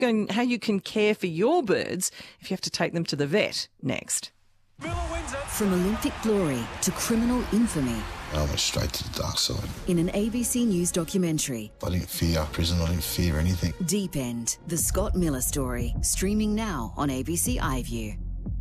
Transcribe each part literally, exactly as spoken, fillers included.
going, how you can care for your birds if you have to take them to the vet next. From Olympic glory to criminal infamy. I went straight to the dark side. In an A B C News documentary. I didn't fear prison, I didn't fear anything. Deep End, the Scott Miller story, streaming now on A B C iView.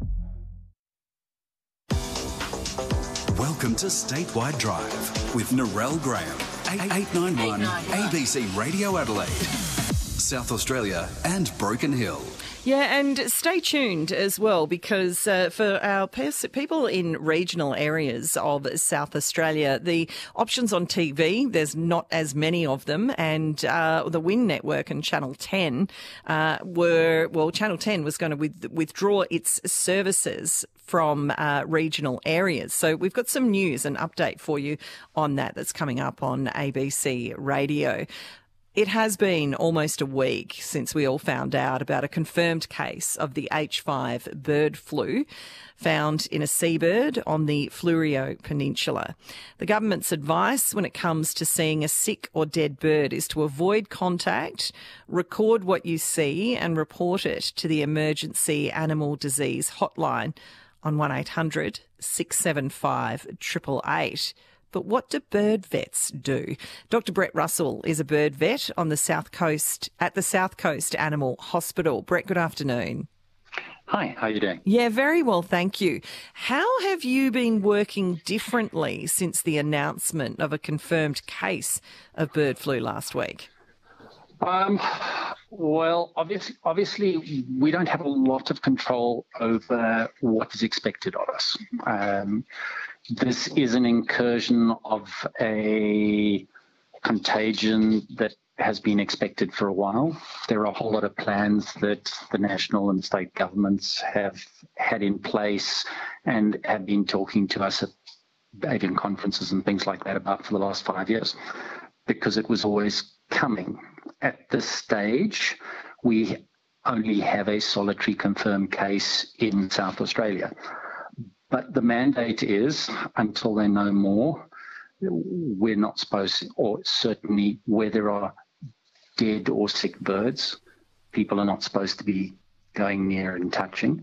Welcome to Statewide Drive with Narelle Graham, eight ninety-one A B C Radio Adelaide, South Australia and Broken Hill. Yeah, and stay tuned as well, because uh, for our pers- people in regional areas of South Australia, the options on T V, there's not as many of them, and uh, the Win Network and Channel ten uh, were, well, Channel ten was going to with- withdraw its services from uh, regional areas. So we've got some news and update for you on that that's coming up on A B C Radio. It has been almost a week since we all found out about a confirmed case of the H five bird flu found in a seabird on the Fleurieu Peninsula. The government's advice when it comes to seeing a sick or dead bird is to avoid contact, record what you see and report it to the Emergency Animal Disease Hotline on one eight hundred six seven five eight eight eight. But what do bird vets do? Doctor Brett Russell is a bird vet on the South Coast at the South Coast Animal Hospital. Brett, good afternoon. Hi, how are you doing? Yeah, very well, thank you. How have you been working differently since the announcement of a confirmed case of bird flu last week? Um, well, obviously, obviously, we don't have a lot of control over what is expected of us. Um, this is an incursion of a contagion that has been expected for a while. There are a whole lot of plans that the national and state governments have had in place and have been talking to us at avian conferences and things like that about for the last five years, because it was always coming. At this stage, we only have a solitary confirmed case in South Australia. But the mandate is, until they know more, we're not supposed, or certainly where there are dead or sick birds, people are not supposed to be going near and touching.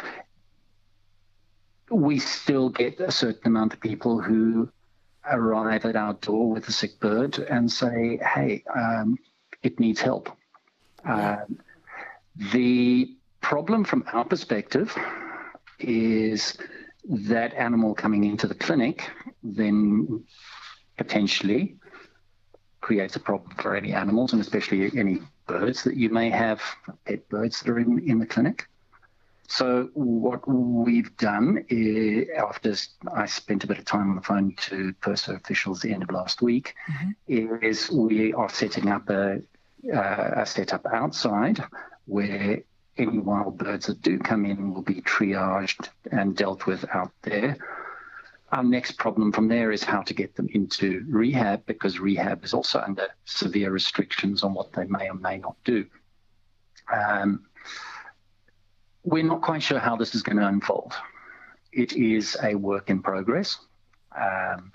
We still get a certain amount of people who arrive at our door with a sick bird and say, hey, um, it needs help. Um, the problem from our perspective is that animal coming into the clinic then potentially creates a problem for any animals, and especially any birds that you may have, pet birds that are in, in the clinic. So what we've done is, after I spent a bit of time on the phone to PERSA officials the end of last week, mm-hmm. is we are setting up a, uh, a setup outside where any wild birds that do come in will be triaged and dealt with out there. Our next problem from there is how to get them into rehab, because rehab is also under severe restrictions on what they may or may not do. Um, We're not quite sure how this is going to unfold. It is a work in progress. Um,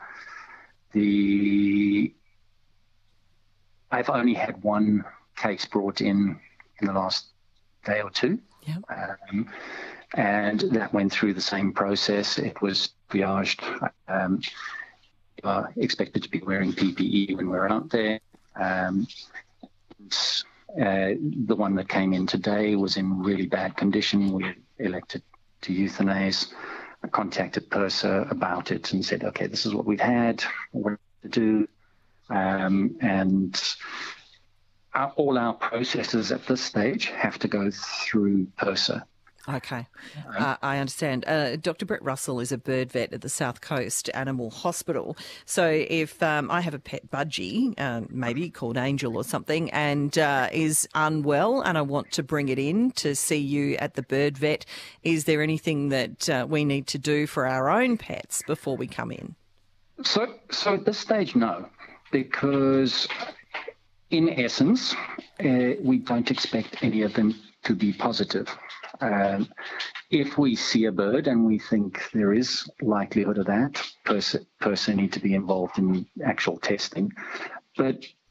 the I've only had one case brought in in the last day or two, yeah. um, and that went through the same process. It was triaged. Um, uh, expected to be wearing P P E when we're out there. Um, Uh, the one that came in today was in really bad condition. We elected to euthanize. I contacted PERSA about it and said, okay, this is what we've had, what to do. Um, and our, all our processes at this stage have to go through PERSA. Okay, uh, I understand. Uh, Doctor Brett Russell is a bird vet at the South Coast Animal Hospital. So if um, I have a pet budgie, uh, maybe called Angel or something, and uh, is unwell and I want to bring it in to see you at the bird vet, is there anything that uh, we need to do for our own pets before we come in? So, so at this stage, no, because in essence, uh, we don't expect any of them to be positive. Um, if we see a bird and we think there is likelihood of that, person, person need to be involved in actual testing. But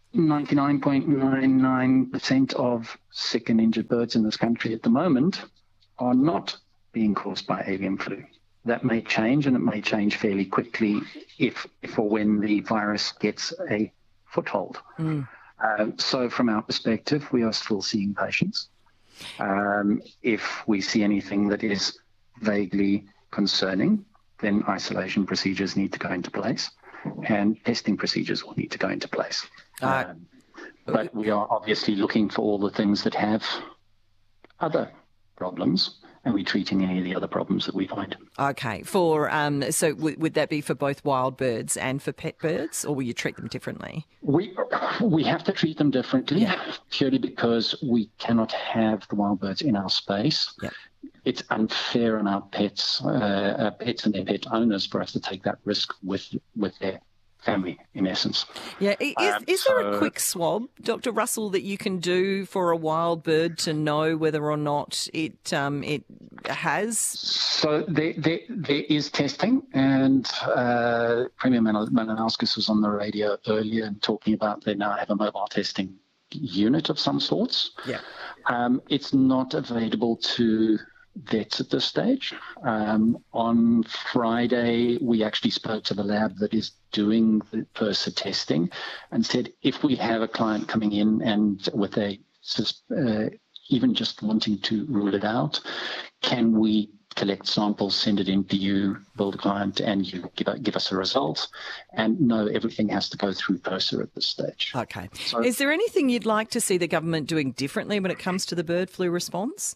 ninety-nine point nine nine percent of sick and injured birds in this country at the moment are not being caused by avian flu. That may change, and it may change fairly quickly if, if or when the virus gets a foothold. Mm. Um, so from our perspective, we are still seeing patients. Um, if we see anything that is vaguely concerning, then isolation procedures need to go into place and testing procedures will need to go into place. Uh, um, but we are obviously looking for all the things that have other problems, and we're treating any of the other problems that we find. Okay. For um, so w- would that be for both wild birds and for pet birds, or will you treat them differently? We we have to treat them differently, yeah. purely because we cannot have the wild birds in our space. Yeah. It's unfair on our pets, uh, our pets and their pet owners for us to take that risk with with their family, in essence. Yeah, is, um, is there so, a quick swab, Doctor Russell, that you can do for a wild bird to know whether or not it um, it has? So there, there, there is testing, and uh, Premier Malinauskas was on the radio earlier and talking about they now have a mobile testing unit of some sorts. Yeah, um, it's not available to vets at this stage. Um, on Friday, we actually spoke to the lab that is doing the P I R S A testing and said if we have a client coming in and with a uh, even just wanting to rule it out, can we collect samples, send it in to you, build a client, and you give, give us a result? And no, everything has to go through P I R S A at this stage. Okay. So, is there anything you'd like to see the government doing differently when it comes to the bird flu response?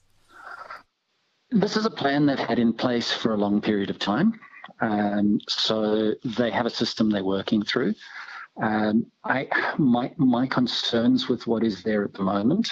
This is a plan they've had in place for a long period of time. Um, so they have a system they're working through. Um, I, my, my concerns with what is there at the moment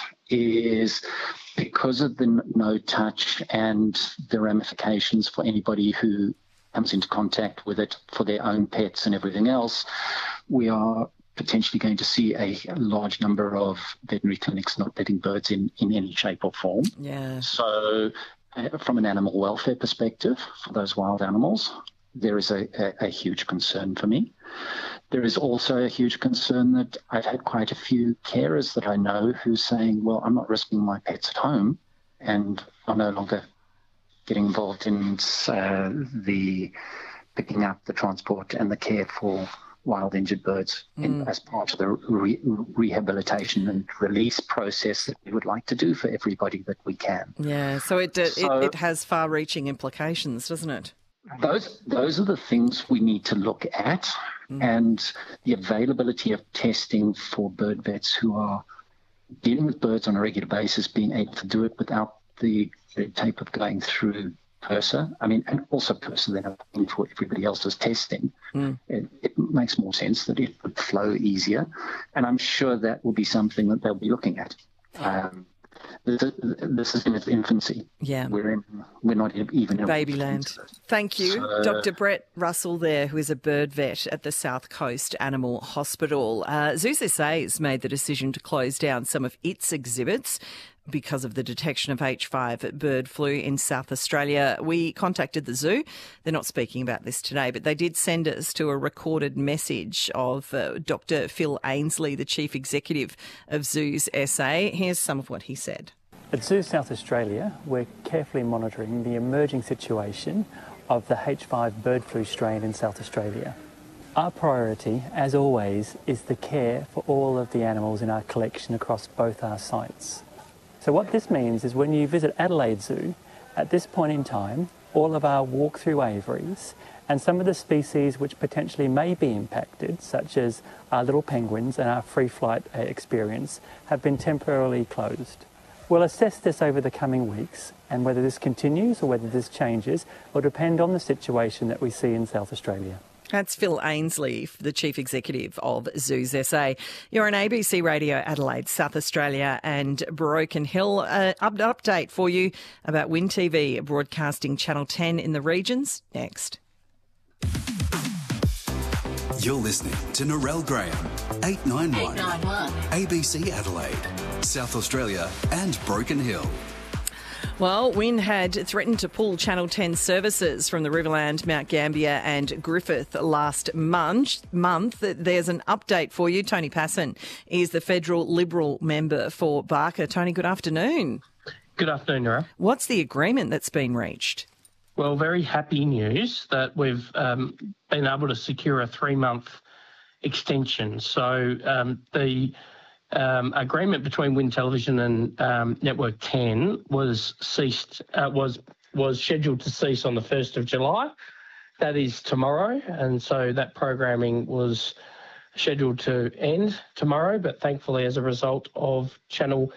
is because of the no touch and the ramifications for anybody who comes into contact with it for their own pets and everything else, we are potentially going to see a large number of veterinary clinics not letting birds in, in any shape or form. Yeah. So uh, from an animal welfare perspective, for those wild animals, there is a, a, a huge concern for me. There is also a huge concern that I've had quite a few carers that I know who's saying, well, I'm not risking my pets at home and I'm no longer getting involved in uh, the picking up, the transport and the care for wild injured birds mm. in, as part of the re- rehabilitation and release process that we would like to do for everybody that we can. Yeah, so it uh, so, it, it has far-reaching implications, doesn't it? Those those are the things we need to look at, mm. and the availability of testing for bird vets who are dealing with birds on a regular basis, being able to do it without the red tape of going through P I R S A. I mean, and also P I R S A then paying for everybody else's testing. Mm. It, it makes more sense that it would flow easier, and I'm sure that will be something that they'll be looking at. Um, This is, this is in its infancy. Yeah. We're in, we're not even in Babyland. Thank you. So, Doctor Brett Russell there, who is a bird vet at the South Coast Animal Hospital. Uh, Zoos S A has made the decision to close down some of its exhibits because of the detection of H five bird flu in South Australia. We contacted the zoo. They're not speaking about this today, but they did send us to a recorded message of uh, Doctor Phil Ainsley, the Chief Executive of Zoos S A. Here's some of what he said. At Zoos South Australia, we're carefully monitoring the emerging situation of the H five bird flu strain in South Australia. Our priority, as always, is the care for all of the animals in our collection across both our sites. So what this means is when you visit Adelaide Zoo, at this point in time, all of our walk-through aviaries and some of the species which potentially may be impacted, such as our little penguins and our free flight experience, have been temporarily closed. We'll assess this over the coming weeks, and whether this continues or whether this changes will depend on the situation that we see in South Australia. That's Phil Ainsley, the Chief Executive of Zoos S A. You're on A B C Radio Adelaide, South Australia and Broken Hill. Uh, up update for you about Win T V broadcasting Channel ten in the regions next. You're listening to Narelle Graham, eight nine one, A B C Adelaide, South Australia and Broken Hill. Well, Win had threatened to pull Channel ten services from the Riverland, Mount Gambier and Griffith last month. month. There's an update for you. Tony Passon is the federal Liberal member for Barker. Tony, good afternoon. Good afternoon, Nora. What's the agreement that's been reached? Well, very happy news that we've um, been able to secure a three-month extension. So um, the um, agreement between Win Television and um, Network ten was ceased uh, was was scheduled to cease on the first of July. That is tomorrow, and so that programming was scheduled to end tomorrow. But thankfully, as a result of Channel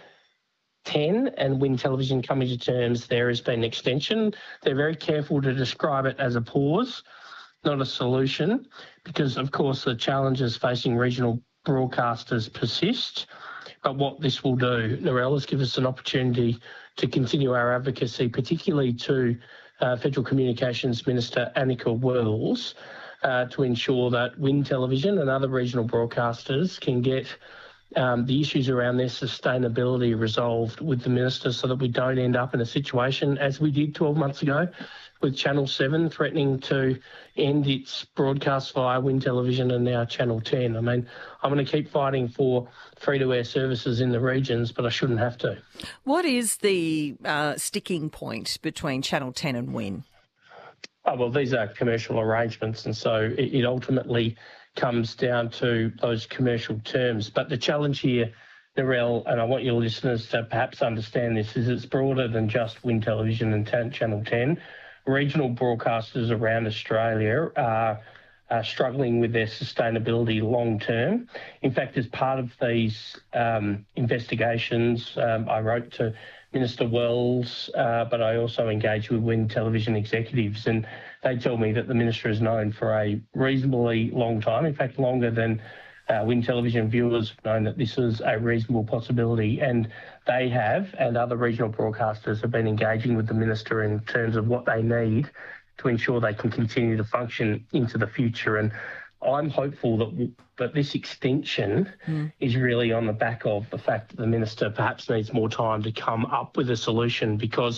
ten and Win Television coming to terms, there has been an extension. They're very careful to describe it as a pause, not a solution, because of course the challenges facing regional broadcasters persist. But what this will do, Narelle, is give us an opportunity to continue our advocacy, particularly to uh, Federal Communications Minister Annika Wells, uh, to ensure that Win Television and other regional broadcasters can get Um, the issues around their sustainability resolved with the minister, so that we don't end up in a situation as we did twelve months ago with Channel seven threatening to end its broadcast via Win Television and now Channel ten. I mean, I'm going to keep fighting for free-to-air services in the regions, but I shouldn't have to. What is the uh, sticking point between Channel ten and Win? Oh, well, these are commercial arrangements, and so it, it ultimately comes down to those commercial terms. But the challenge here, Narelle, and I want your listeners to perhaps understand this, is it's broader than just Win Television and t- Channel ten. Regional broadcasters around Australia are, are struggling with their sustainability long term. In fact, as part of these um, investigations, um, I wrote to Minister Wells, uh, but I also engaged with Win Television executives, and they tell me that the minister is known for a reasonably long time, in fact longer than uh, Win Television viewers have known that this is a reasonable possibility, and they have, and other regional broadcasters have been engaging with the minister in terms of what they need to ensure they can continue to function into the future. And I'm hopeful that that this extension mm. is really on the back of the fact that the minister perhaps needs more time to come up with a solution, because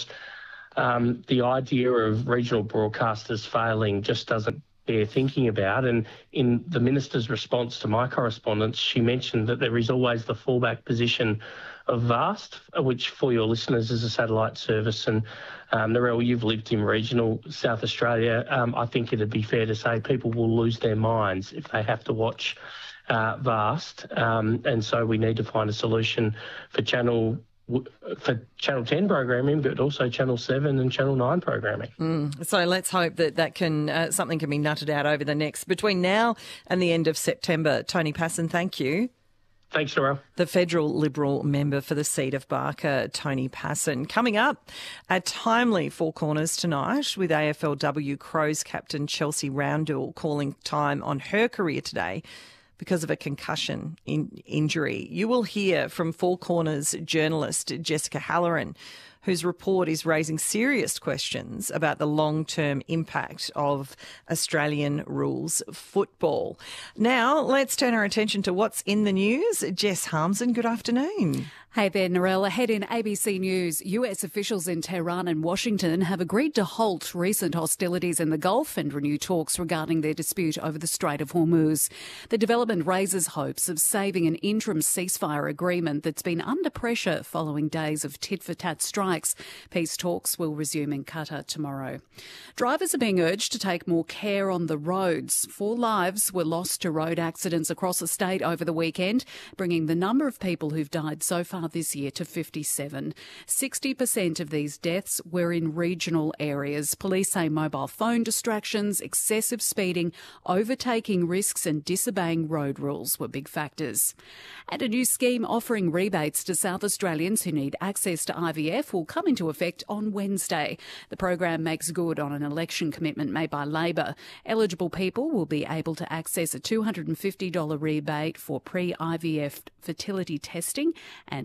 um, the idea of regional broadcasters failing just doesn't bear thinking about. And in the minister's response to my correspondence, she mentioned that there is always the fallback position of VAST, which for your listeners is a satellite service. And um, Narelle, you've lived in regional South Australia. Um, I think it'd be fair to say people will lose their minds if they have to watch uh, VAST. Um, and so we need to find a solution for Channel for Channel ten programming, but also Channel seven and Channel nine programming. Mm. So let's hope that that can uh, something can be nutted out over the next between now and the end of September. Tony Passon, thank you. Thanks, Nora. The federal Liberal member for the seat of Barker, Tony Passon. Coming up, a timely Four Corners tonight with A F L W Crows captain Chelsea Roundell calling time on her career today because of a concussion in injury. You will hear from Four Corners journalist Jessica Halloran, whose report is raising serious questions about the long-term impact of Australian rules football. Now, let's turn our attention to what's in the news. Jess Harmson, good afternoon. Hey there, Narelle. Ahead in A B C News, U S officials in Tehran and Washington have agreed to halt recent hostilities in the Gulf and renew talks regarding their dispute over the Strait of Hormuz. The development raises hopes of saving an interim ceasefire agreement that's been under pressure following days of tit-for-tat strikes. Peace talks will resume in Qatar tomorrow. Drivers are being urged to take more care on the roads. Four lives were lost to road accidents across the state over the weekend, bringing the number of people who've died so far this year to fifty-seven. sixty percent of these deaths were in regional areas. Police say mobile phone distractions, excessive speeding, overtaking risks and disobeying road rules were big factors. And a new scheme offering rebates to South Australians who need access to I V F will come into effect on Wednesday. The program makes good on an election commitment made by Labor. Eligible people will be able to access a two hundred fifty dollars rebate for pre-I V F fertility testing and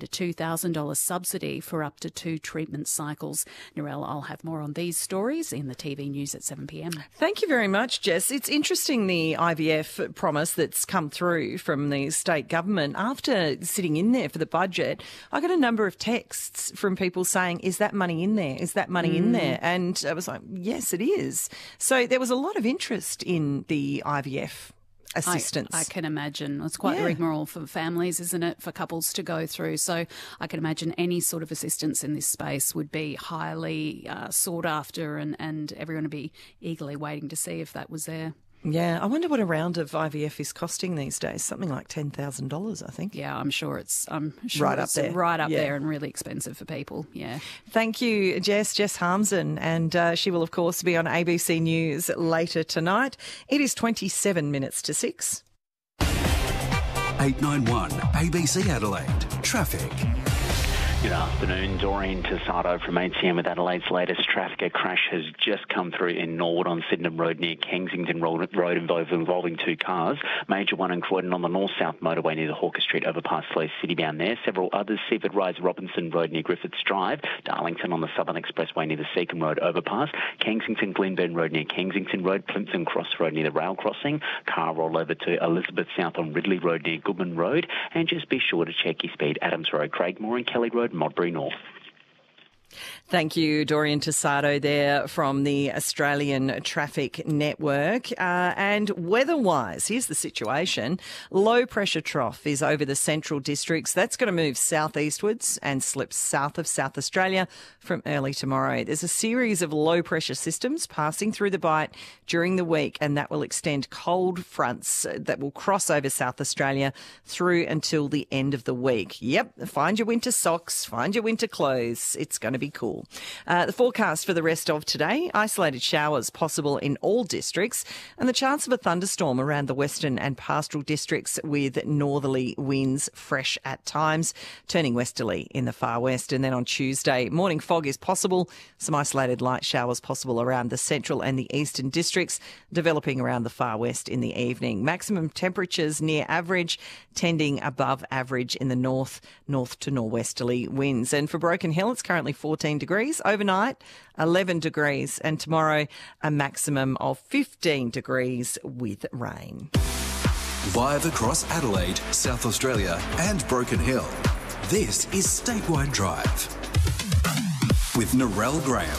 and a two thousand dollars subsidy for up to two treatment cycles. Narelle, I'll have more on these stories in the T V news at seven p m. Thank you very much, Jess. It's interesting, the I V F promise that's come through from the state government. After sitting in there for the budget, I got a number of texts from people saying, is that money in there? Is that money mm. in there? And I was like, yes, it is. So there was a lot of interest in the I V F assistance. I, I can imagine. It's quite yeah. rigmarole for families, isn't it, for couples to go through. So I can imagine any sort of assistance in this space would be highly uh, sought after, and, and everyone would be eagerly waiting to see if that was there. Yeah, I wonder what a round of I V F is costing these days. Something like ten thousand dollars, I think. Yeah, I'm sure it's I'm sure right it's up there, right up yeah. there, and really expensive for people. Yeah. Thank you, Jess. Jess Harmsen, and uh, she will of course be on A B C News later tonight. It is twenty-seven minutes to six. eight nine one A B C Adelaide Traffic. Good afternoon, Doreen Tasato from A T M with Adelaide's latest traffic. A crash has just come through in Norwood on Sydenham Road near Kensington Road involving two cars. Major one in Croydon on the north-south motorway near the Hawker Street overpass slows city-bound there. Several others, Seaford Rise Robinson Road near Griffiths Drive, Darlington on the Southern Expressway near the Seacombe Road overpass, Kensington Glenburn Road near Kensington Road, Plympton Cross Road near the rail crossing, car roll over to Elizabeth South on Ridley Road near Goodman Road, and just be sure to check your speed. Adams Road, Craigmore and Kelly Road, Modbury North. Thank you, Dorian Tasato there from the Australian Traffic Network. Uh, and weather-wise, here's the situation. Low pressure trough is over the central districts. That's going to move southeastwards and slip south of South Australia from early tomorrow. There's a series of low pressure systems passing through the Bight during the week, and that will extend cold fronts that will cross over South Australia through until the end of the week. Yep, find your winter socks, find your winter clothes. It's going to be cool. Uh, the forecast for the rest of today, isolated showers possible in all districts and the chance of a thunderstorm around the western and pastoral districts with northerly winds fresh at times, turning westerly in the far west. And then on Tuesday, morning fog is possible. Some isolated light showers possible around the central and the eastern districts, developing around the far west in the evening. Maximum temperatures near average, tending above average in the north, north to northwesterly winds. And for Broken Hill, it's currently fourteen degrees. Overnight, eleven degrees. And tomorrow, a maximum of fifteen degrees with rain. Live across Adelaide, South Australia and Broken Hill, this is Statewide Drive with Narelle Graham.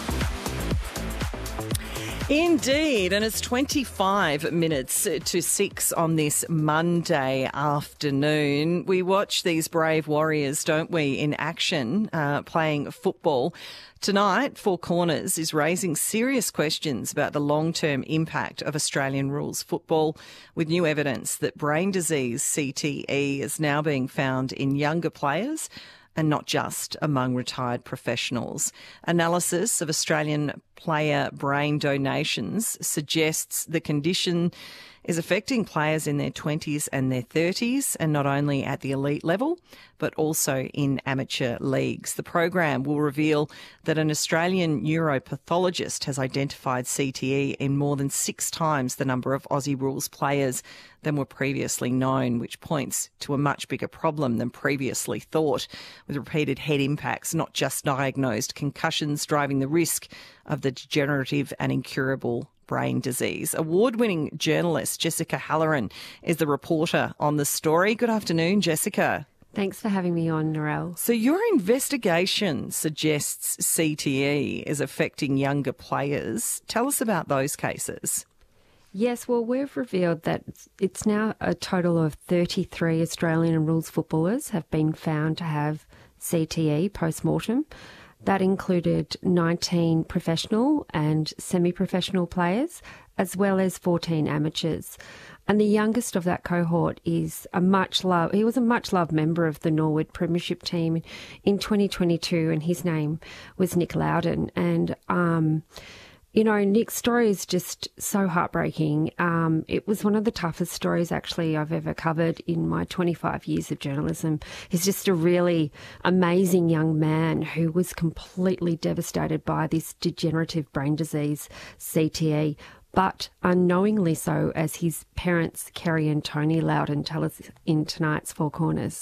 Indeed, and it's twenty-five minutes to six on this Monday afternoon. We watch these brave warriors, don't we, in action, uh, playing football. Tonight, Four Corners is raising serious questions about the long-term impact of Australian rules football, with new evidence that brain disease, C T E, is now being found in younger players and not just among retired professionals. Analysis of Australian player brain donations suggests the condition is affecting players in their twenties and their thirties, and not only at the elite level, but also in amateur leagues. The program will reveal that an Australian neuropathologist has identified C T E in more than six times the number of Aussie rules players than were previously known, which points to a much bigger problem than previously thought, with repeated head impacts, not just diagnosed concussions, driving the risk of the degenerative and incurable brain disease. Award-winning journalist Jessica Halloran is the reporter on the story. Good afternoon, Jessica. Thanks for having me on, Narelle. So your investigation suggests C T E is affecting younger players. Tell us about those cases. Yes, well, we've revealed that it's now a total of thirty-three Australian rules footballers have been found to have C T E post-mortem. That included nineteen professional and semi-professional players, as well as fourteen amateurs. And the youngest of that cohort is a much loved, he was a much loved member of the Norwood Premiership team in twenty twenty-two, and his name was Nick Loudon. And, um, you know, Nick's story is just so heartbreaking. Um, it was one of the toughest stories, actually, I've ever covered in my twenty-five years of journalism. He's just a really amazing young man who was completely devastated by this degenerative brain disease, C T E, but unknowingly so, as his parents, Kerry and Tony Loudon, tell us in tonight's Four Corners.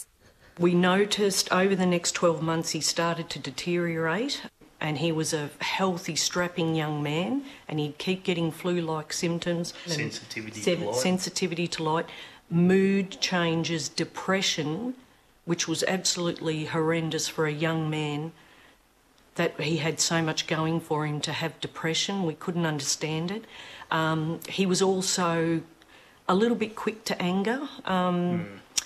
We noticed over the next twelve months he started to deteriorate, and he was a healthy, strapping young man, and he'd keep getting flu-like symptoms. Sensitivity se- to light. Sensitivity to light, mood changes, depression, which was absolutely horrendous for a young man, that he had so much going for him to have depression. We couldn't understand it. Um, he was also a little bit quick to anger, um,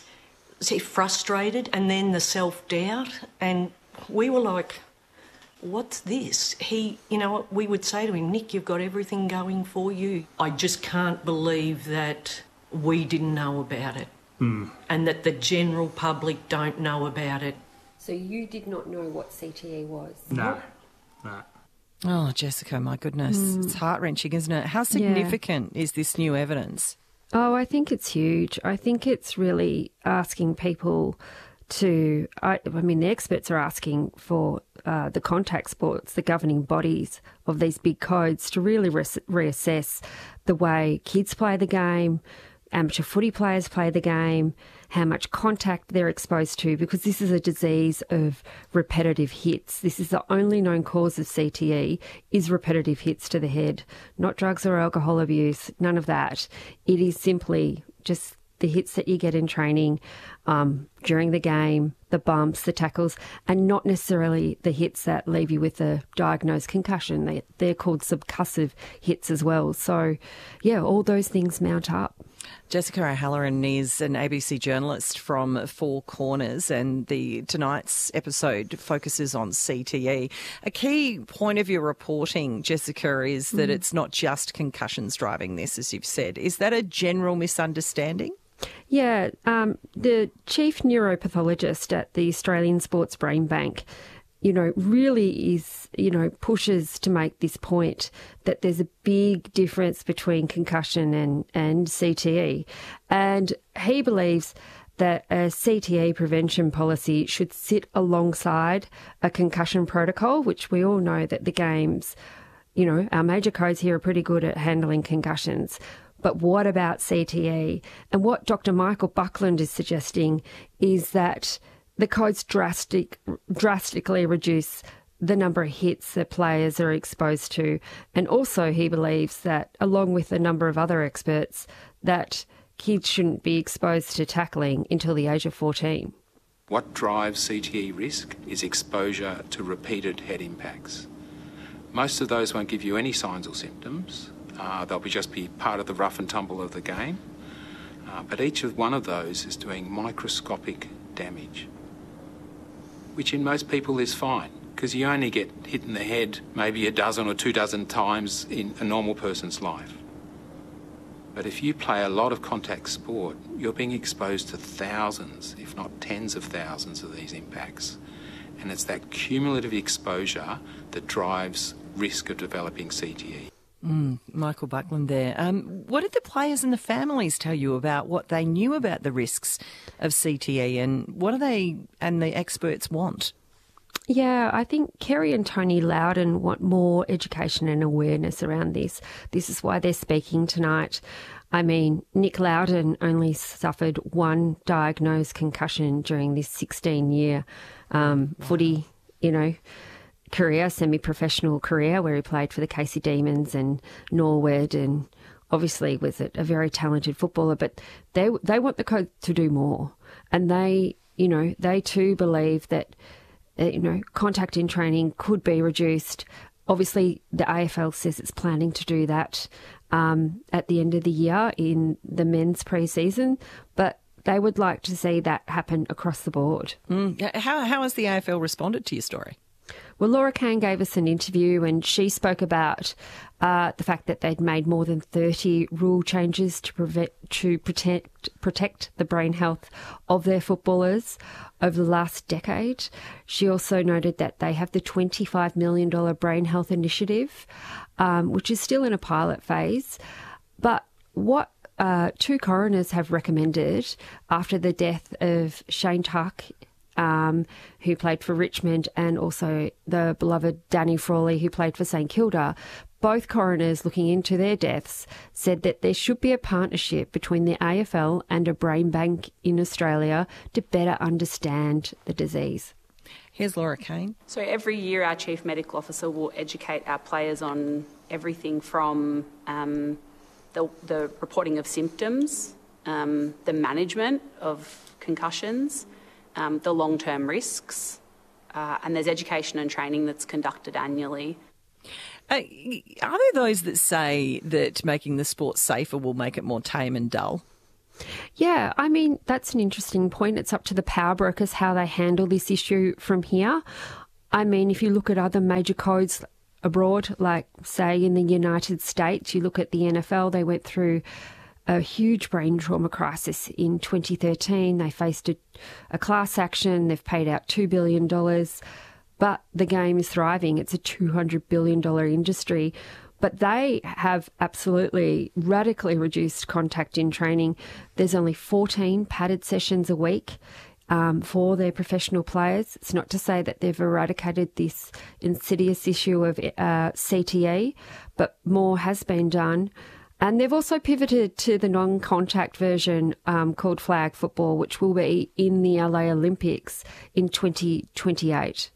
mm. frustrated, and then the self-doubt. And we were like, what's this? He, you know, we would say to him, Nick, you've got everything going for you. I just can't believe that we didn't know about it mm. and that the general public don't know about it. So you did not know what C T E was? No, no. Oh, Jessica, my goodness. Mm. It's heart-wrenching, isn't it? How significant yeah. is this new evidence? Oh, I think it's huge. I think it's really asking people to, I, I mean, the experts are asking for uh, the contact sports, the governing bodies of these big codes, to really re- reassess the way kids play the game, amateur footy players play the game, how much contact they're exposed to, because this is a disease of repetitive hits. This is the only known cause of C T E, is repetitive hits to the head, not drugs or alcohol abuse, none of that. It is simply just the hits that you get in training um, during the game, the bumps, the tackles, and not necessarily the hits that leave you with a diagnosed concussion. They, they're called subcussive hits as well. So, yeah, all those things mount up. Jessica O'Halloran is an A B C journalist from Four Corners, and the tonight's episode focuses on C T E. A key point of your reporting, Jessica, is that mm. it's not just concussions driving this, as you've said. Is that a general misunderstanding? Yeah, um, the chief neuropathologist at the Australian Sports Brain Bank, you know, really is, you know, pushes to make this point that there's a big difference between concussion and, and C T E. And he believes that a C T E prevention policy should sit alongside a concussion protocol, which we all know that the games, you know, our major codes here are pretty good at handling concussions. But what about C T E? And what Doctor Michael Buckland is suggesting is that the codes drastic, drastically reduce the number of hits that players are exposed to. And also he believes that, along with a number of other experts, that kids shouldn't be exposed to tackling until the age of fourteen. What drives C T E risk is exposure to repeated head impacts. Most of those won't give you any signs or symptoms. Uh, they'll be just be part of the rough and tumble of the game. Uh, but each of one of those is doing microscopic damage, which in most people is fine, because you only get hit in the head maybe a dozen or two dozen times in a normal person's life. But if you play a lot of contact sport, you're being exposed to thousands, if not tens of thousands of these impacts. And it's that cumulative exposure that drives risk of developing C T E. Mm, Michael Buckland there. Um, what did the players and the families tell you about what they knew about the risks of C T E, and what do they and the experts want? Yeah, I think Kerry and Tony Loudon want more education and awareness around this. This is why they're speaking tonight. I mean, Nick Loudon only suffered one diagnosed concussion during this sixteen-year um, wow. footy, you know, career, semi-professional career, where he played for the Casey Demons and Norwood, and obviously was a, a very talented footballer. But they they want the code to do more, and they, you know, they too believe that, uh, you know, contact in training could be reduced. Obviously, the A F L says it's planning to do that um, at the end of the year in the men's pre-season, but they would like to see that happen across the board. Mm. How how has the A F L responded to your story? Well, Laura Kane gave us an interview, and she spoke about uh, the fact that they'd made more than thirty rule changes to prevent to protect protect the brain health of their footballers over the last decade. She also noted that they have the twenty-five million dollars Brain Health Initiative, um, which is still in a pilot phase. But what uh, two coroners have recommended after the death of Shane Tuck um, who played for Richmond, and also the beloved Danny Frawley, who played for St Kilda. Both coroners looking into their deaths said that there should be a partnership between the A F L and a brain bank in Australia to better understand the disease. Here's Laura Kane. So every year our Chief Medical Officer will educate our players on everything from um, the, the reporting of symptoms, um, the management of concussions, um, the long-term risks, uh, and there's education and training that's conducted annually. Uh, are there those that say that making the sport safer will make it more tame and dull? Yeah, I mean, that's an interesting point. It's up to the power brokers how they handle this issue from here. I mean, if you look at other major codes abroad, like, say, in the United States, you look at the N F L, they went through a huge brain trauma crisis in twenty thirteen. They faced a, a class action. They've paid out two billion dollars. But the game is thriving. It's a two hundred billion dollars industry. But they have absolutely radically reduced contact in training. There's only fourteen padded sessions a week um, for their professional players. It's not to say that they've eradicated this insidious issue of uh, C T E, but more has been done. And they've also pivoted to the non-contact version um, called flag football, which will be in the L A Olympics in twenty twenty-eight.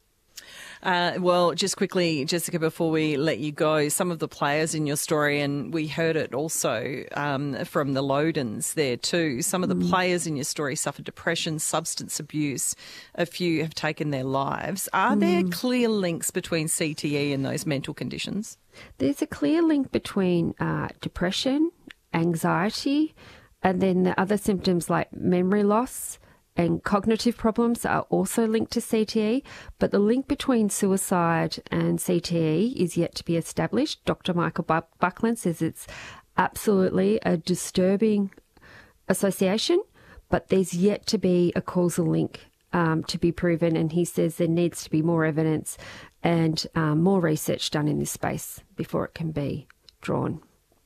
Uh, well, just quickly, Jessica, before we let you go, some of the players in your story, and we heard it also um, from the Lodens there too, some of the mm. players in your story suffered depression, substance abuse. A few have taken their lives. Are mm. there clear links between C T E and those mental conditions? There's a clear link between uh, depression, anxiety, and then the other symptoms like memory loss and cognitive problems are also linked to C T E, but the link between suicide and C T E is yet to be established. Doctor Michael Buckland says it's absolutely a disturbing association, but there's yet to be a causal link um, to be proven, and he says there needs to be more evidence and um, more research done in this space before it can be drawn.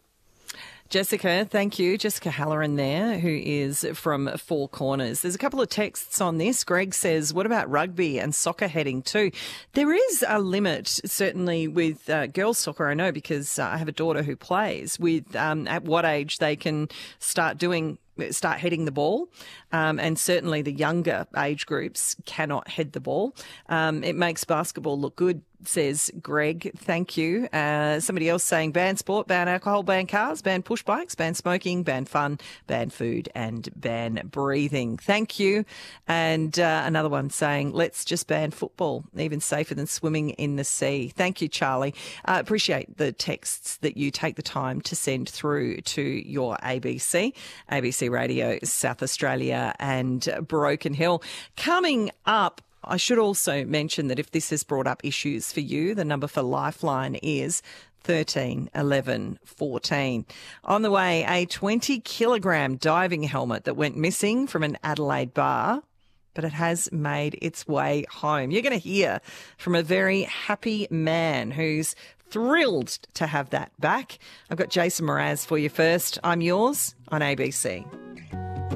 Jessica, thank you. Jessica Halloran there, who is from Four Corners. There's a couple of texts on this. Greg says, what about rugby and soccer heading too? There is a limit, certainly with uh, girls soccer, I know, because uh, I have a daughter who plays, with um, at what age they can start doing start heading the ball, um, and certainly the younger age groups cannot head the ball. Um, it makes basketball look good, says Greg. Thank you. Uh, somebody else saying ban sport, ban alcohol, ban cars, ban push bikes, ban smoking, ban fun, ban food, and ban breathing. Thank you. And uh, another one saying let's just ban football, even safer than swimming in the sea. Thank you, Charlie. Uh, appreciate the texts that you take the time to send through to your A B C, A B C Radio South Australia and Broken Hill. Coming up, I should also mention that if this has brought up issues for you, the number for Lifeline is thirteen eleven fourteen. On the way, a twenty kilogram diving helmet that went missing from an Adelaide bar, but it has made its way home. You're going to hear from a very happy man who's thrilled to have that back. I've got Jason Mraz for you first. I'm yours on A B C.